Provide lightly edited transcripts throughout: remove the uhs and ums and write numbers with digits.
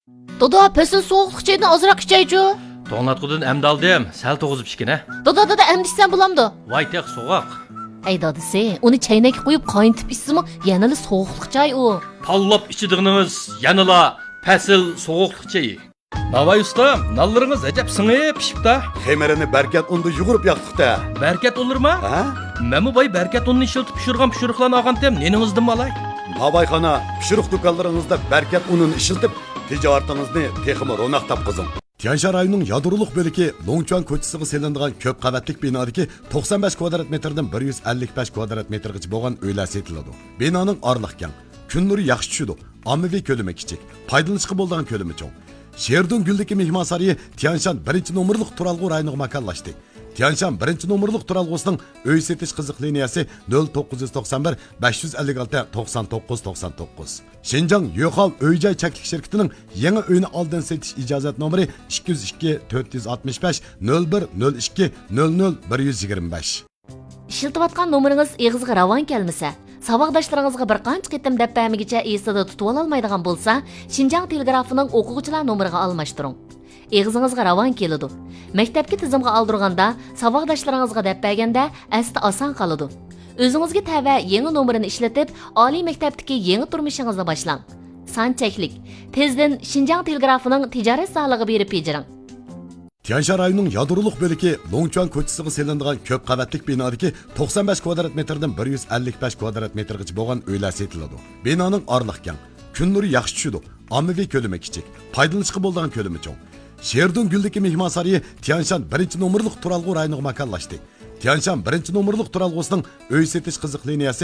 Doda, pesin soğuqluq çayını azırak içeycu. To'nglatqudan emdaldim, sal to'g'izib ichgina. Doda emdişsen bulamdı. Voy teq so'g'oq. Ey dadisi, onu çaynak qo'yib qayntib içsimi, yanılı soğuqluq çay o. Tanlab ichidig'ingiz yanila pasil so'g'uqliq chayi. Navay ustam, nallaringiz ajab singib pishibdi. Xemerini berkat undu yugurib yaqtiqda. Berkat olurma? Ha? Memu boy berkat unni ishiltib pishirgan pishiriqlarni olgantem, neningizdan malay? Nabayxana pishiriq do'konlaringizda berkat unini ishiltib, tijoratingizni texmi ro'naq topqizing. Tianshan rayonining yadroliq bo'ligi Longchuan ko'chasiga selinadigan ko'p qavatlik binodagi 95 kvadrat metrdan 155 kvadrat metrgacha bo'lgan uylar setiladi. Binoning orliq keng, kun nuri yaxshi tushadi, ommaviy ko'lami kichik, foydalanishga bo'ladigan ko'lami cho'ng. Sherdun Güldagi mehmonsariyi Tianshan 1-nomerlik turalg'u rayoniga makonlashdi. Tianshan 1-nomerlik turalg'usining uy setish qiziq liniyasi 0991 556 99 99. Şinjan Yo'qol uy-joy chaklik shirkatining yangi uyni oldin setish ijozat nomeri 202 465 01 02 00 125. İşiltivatqan nomeringiz eg'izga ravon kelmasa, savaqdoshlaringizga bir qancha qitim dappamigacha esida tutib ololmaydigan bo'lsa, Xinjiang telegrafining o'quvchilar nomeriga almashtiring. Eg'izingizga ravon keladi. Maktabga tizimga oldirganda, savaqdoshlaringizga dappaganda asli oson qoladi. O'zingizga tava yangi nomerini ishlatib, oliy maktabdagi yangi turmushingizni boshlang. Son cheklik. Tezdan Xinjiang telegrafining tijorat solig'iga berib bejiring. Tianshan rayonining yadroliq bo'ligi Longchuan ko'chasiga selinadigan ko'p qavatlik binodagi 95 kvadrat metrdan 155 kvadrat metrgacha bo'lgan uylar setiladi. Binoning orliq keng, kun nuri yaxshi tushadi, ommaviy ko'lami kichik, foydalanishga bo'ladigan ko'lami cho'ng. Sherdun Güldagi mehmonsariyi Tianshan 1-nomerlik turalg'u rayoniga makonlashdi. Tianshan 1-nomerlik turalg'usining uy setish qiziq liniyasi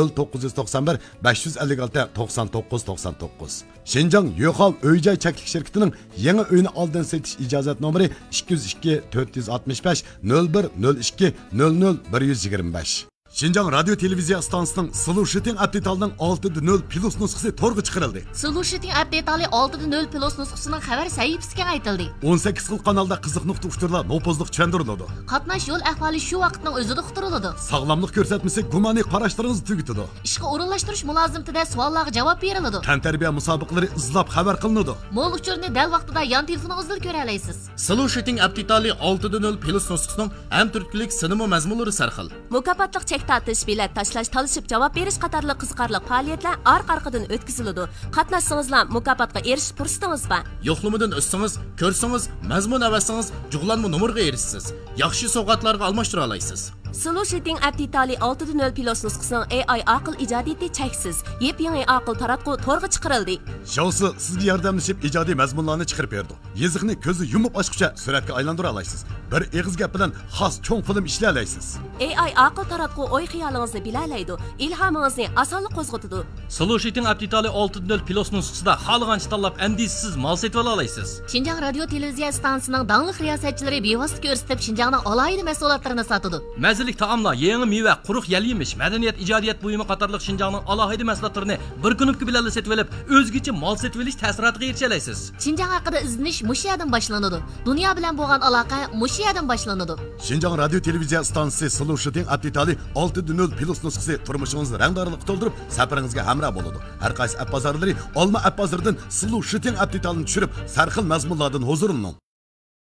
0991 556 99 99. Şinjan Yo'qol uy-joy chaklik shirkatining yangi uyni oldin setish ijozat nomeri 202 465 01 02 00 125. Şinjan radyo televiziya stansiyasining Solution Update-ning 6.0 plus nusxasi to'rga chiqarildi. Solution Update 6.0 plus nusxasining xabar sahifasiga aytildi. 18 xil kanalda qiziq nuqta uchurlar nopozliq tushuntiriladi. Qatnash yo'l ahvoli shu vaqtning o'zida uqtiriladi. Sog'lomlik ko'rsatmasi gumoniy qarashlaringizni tugitadi. Ishga o'rinlashtirish mulozimtida savollarga javob beriladi. Tantarbiya musobaqalari izlab xabar qilinadi. Mo'l uchurni dal vaqtida yon telefoningizda ko'ra olasiz. Solution Update 6.0 plus nusxasining ham turklik sinema mazmunlari sarxil. Mukofotliq chek tartish, bilet tashlash, talishib javob berish qatorli qiziqarli faoliyatlar orqa-orqadan o'tkaziladi. Qatnashsangizlar mukofotga erishish fursatingiz bor. Yo'qlamadan o'tsangiz, ko'rsangiz, mazmun avasangiz, jug'lanma nomerga erishsiz. Yaxshi sovg'atlarga almashtira olasiz. Solution Update 6.0 plus nusxasining AI aql ijodiyati cheksiz. Yep-yangi aql taratqu to'rga chiqarildi. Shousi sizga yordamlashib ijodiy mazmunlarni chiqarib berdi. Yeziqni ko'zi yumib ochguncha suratga aylantira olasiz. Bir eg'iz gap bilan xos cho'ng film ishlay olasiz. AI aql taratqu o'y xiyolingizni bilalaydi, ilhomingizni osonlik qo'zg'atadi. Solution Update 6.0 plus nusxasida xohlagancha tanlab andisiz mal setib olasiz. Xinjiang radio televiziya stansiyasining danglik riyosatchilari bevosita ko'rsatib Xinjiangning alohida mahsulotlarini sotadi. Mazalik taomlar, yangi meva, quruq yal-yemish, madaniyat, ijodiyat buyumi qatorliq Xinjiangning alohida mahsulotlarini bir kunlik bilan setib olib, o'zgacha mal setib olish ta'siriga erisha olasiz. Xinjiang haqida izlanish mushu yerdan boshlanadi. Dunyo bilan bo'lgan aloqa mushu yerdan boshlanadi. Xinjiang radio televiziya stansiyasi Solution Update 6.0 plus nusxasi turmushingizni rangdorlik to'ldirib, safaringizga hamroh bo'ladi. Har qaysi app bozorlari Olma app bozoridan Solution Update-ni tushirib, sarxil mazmunlardan huzurlaning.